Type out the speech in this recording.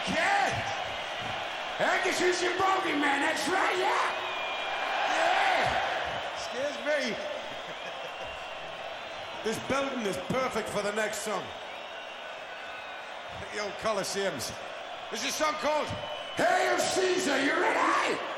Okay. Angus is your bogeyman, that's right, yeah. Yeah. Excuse me. This building is perfect for the next song. The old Colosseums. This is a song called Hail Caesar, you ready?